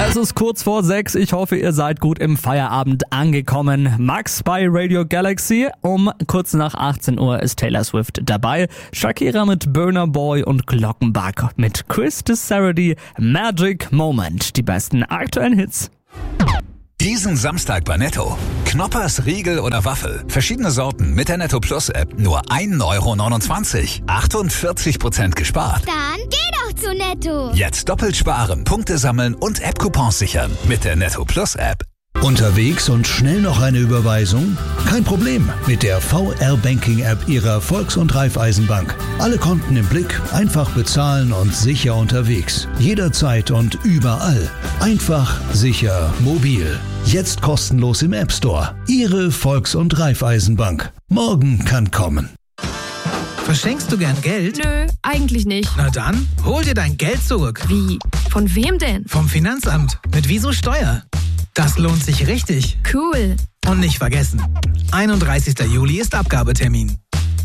Es ist kurz vor 6. Ich hoffe, ihr seid gut im Feierabend angekommen. Max bei Radio Galaxy. Um kurz nach 18 Uhr ist Taylor Swift dabei. Shakira mit Burna Boy und Glockenbach mit Chris Sarandon. Magic Moment. Die besten aktuellen Hits. Diesen Samstag bei Netto. Knoppers, Riegel oder Waffel. Verschiedene Sorten mit der Netto Plus App. Nur 1,29 €. 48% gespart. Dann geh doch zu Netto. Jetzt doppelt sparen, Punkte sammeln und App-Coupons sichern mit der Netto Plus App. Unterwegs und schnell noch eine Überweisung? Kein Problem mit der VR-Banking-App Ihrer Volks- und Raiffeisenbank. Alle Konten im Blick, einfach bezahlen und sicher unterwegs. Jederzeit und überall. Einfach, sicher, mobil. Jetzt kostenlos im App Store. Ihre Volks- und Raiffeisenbank. Morgen kann kommen. Verschenkst du gern Geld? Nö, eigentlich nicht. Na dann, hol dir dein Geld zurück. Wie? Von wem denn? Vom Finanzamt. Mit Wieso Steuer. Das lohnt sich richtig. Cool. Und nicht vergessen, 31. Juli ist Abgabetermin.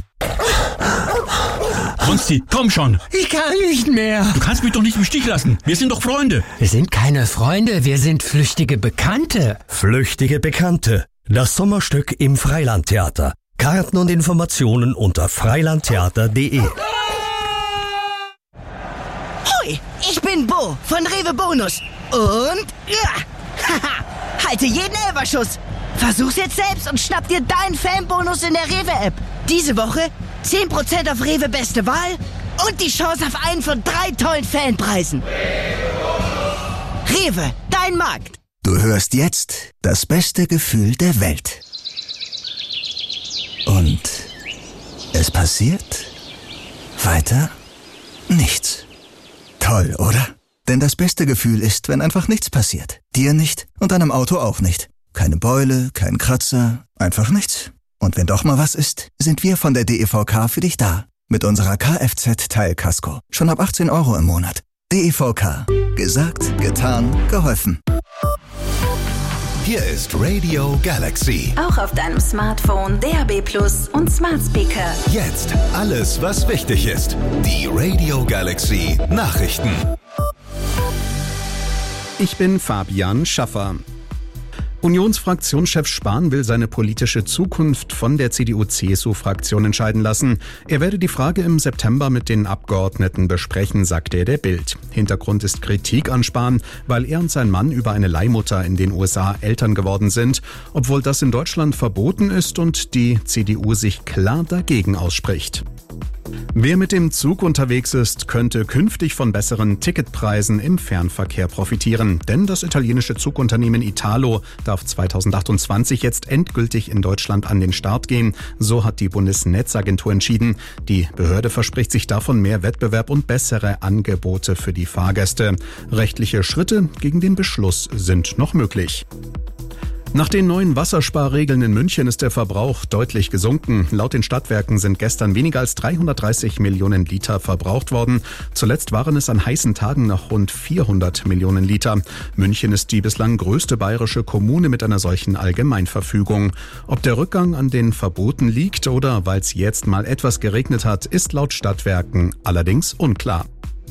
Konsti, komm schon. Ich kann nicht mehr. Du kannst mich doch nicht im Stich lassen. Wir sind doch Freunde. Wir sind keine Freunde, wir sind flüchtige Bekannte. Flüchtige Bekannte. Das Sommerstück im Freilandtheater. Karten und Informationen unter freilandtheater.de. Hoi, ich bin Bo von Rewe Bonus. Und halte jeden Elferschuss. Versuch's jetzt selbst und schnapp dir deinen Fanbonus in der Rewe-App. Diese Woche 10% auf Rewe Beste Wahl und die Chance auf einen von 3 tollen Fanpreisen. Rewe, dein Markt. Du hörst jetzt das beste Gefühl der Welt. Und es passiert weiter nichts. Toll, oder? Denn das beste Gefühl ist, wenn einfach nichts passiert. Dir nicht und deinem Auto auch nicht. Keine Beule, kein Kratzer, einfach nichts. Und wenn doch mal was ist, sind wir von der DEVK für dich da. Mit unserer Kfz-Teilkasko. Schon ab 18 € im Monat. DEVK. Gesagt, getan, geholfen. Hier ist Radio Galaxy. Auch auf deinem Smartphone, DAB+ und Smart Speaker. Jetzt alles, was wichtig ist. Die Radio Galaxy Nachrichten. Ich bin Fabian Schaffer. Unionsfraktionschef Spahn will seine politische Zukunft von der CDU-CSU-Fraktion entscheiden lassen. Er werde die Frage im September mit den Abgeordneten besprechen, sagte er der Bild. Hintergrund ist Kritik an Spahn, weil er und sein Mann über eine Leihmutter in den USA Eltern geworden sind, obwohl das in Deutschland verboten ist und die CDU sich klar dagegen ausspricht. Wer mit dem Zug unterwegs ist, könnte künftig von besseren Ticketpreisen im Fernverkehr profitieren. Denn das italienische Zugunternehmen Italo darf 2028 jetzt endgültig in Deutschland an den Start gehen. So hat die Bundesnetzagentur entschieden. Die Behörde verspricht sich davon mehr Wettbewerb und bessere Angebote für die Fahrgäste. Rechtliche Schritte gegen den Beschluss sind noch möglich. Nach den neuen Wassersparregeln in München ist der Verbrauch deutlich gesunken. Laut den Stadtwerken sind gestern weniger als 330 Millionen Liter verbraucht worden. Zuletzt waren es an heißen Tagen noch rund 400 Millionen Liter. München ist die bislang größte bayerische Kommune mit einer solchen Allgemeinverfügung. Ob der Rückgang an den Verboten liegt oder weil es jetzt mal etwas geregnet hat, ist laut Stadtwerken allerdings unklar.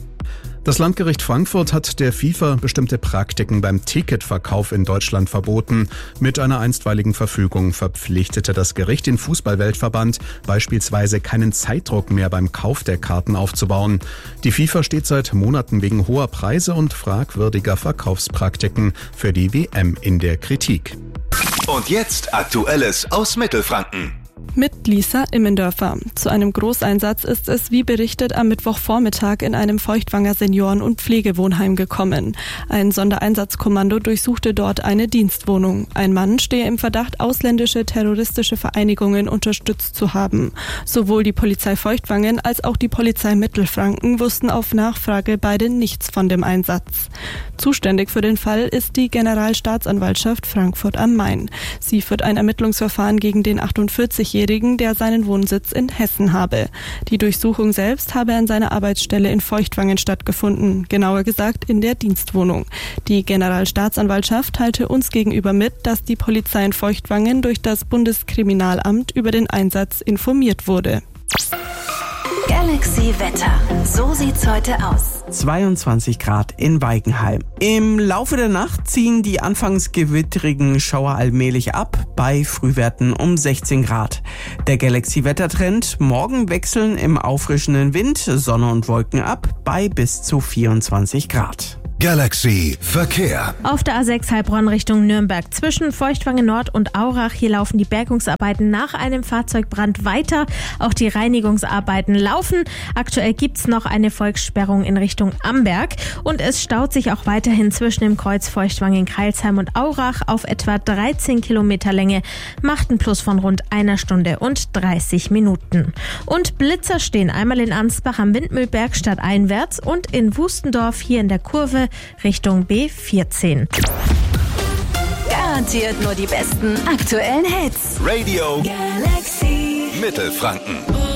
Das Landgericht Frankfurt hat der FIFA bestimmte Praktiken beim Ticketverkauf in Deutschland verboten. Mit einer einstweiligen Verfügung verpflichtete das Gericht den Fußball-Weltverband, beispielsweise keinen Zeitdruck mehr beim Kauf der Karten aufzubauen. Die FIFA steht seit Monaten wegen hoher Preise und fragwürdiger Verkaufspraktiken für die WM in der Kritik. Und jetzt Aktuelles aus Mittelfranken. Mit Lisa Immendörfer. Zu einem Großeinsatz ist es, wie berichtet, am Mittwochvormittag in einem Feuchtwanger Senioren- und Pflegewohnheim gekommen. Ein Sondereinsatzkommando durchsuchte dort eine Dienstwohnung. Ein Mann stehe im Verdacht, ausländische terroristische Vereinigungen unterstützt zu haben. Sowohl die Polizei Feuchtwangen als auch die Polizei Mittelfranken wussten auf Nachfrage beide nichts von dem Einsatz. Zuständig für den Fall ist die Generalstaatsanwaltschaft Frankfurt am Main. Sie führt ein Ermittlungsverfahren gegen den 48-Jährigen, der seinen Wohnsitz in Hessen habe. Die Durchsuchung selbst habe an seiner Arbeitsstelle in Feuchtwangen stattgefunden, genauer gesagt in der Dienstwohnung. Die Generalstaatsanwaltschaft teilte uns gegenüber mit, dass die Polizei in Feuchtwangen durch das Bundeskriminalamt über den Einsatz informiert wurde. Galaxy Wetter. So sieht's heute aus. 22 Grad in Weigenheim. Im Laufe der Nacht ziehen die anfangs gewitterigen Schauer allmählich ab, bei Frühwerten um 16 Grad. Der Galaxy-Wettertrend: morgen wechseln im auffrischenden Wind Sonne und Wolken ab, bei bis zu 24 Grad. Galaxy Verkehr. Auf der A6 Heilbronn Richtung Nürnberg zwischen Feuchtwangen Nord und Aurach. Hier laufen die Bergungsarbeiten nach einem Fahrzeugbrand weiter. Auch die Reinigungsarbeiten laufen. Aktuell gibt's noch eine Volkssperrung in Richtung Amberg. Und es staut sich auch weiterhin zwischen dem Kreuz Feuchtwangen, Crailsheim und Aurach auf etwa 13 Kilometer Länge. Macht ein Plus von rund 1 Stunde und 30 Minuten. Und Blitzer stehen einmal in Ansbach am Windmühlberg stadteinwärts und in Wustendorf hier in der Kurve Richtung B14. Garantiert nur die besten aktuellen Hits. Radio Galaxy Mittelfranken.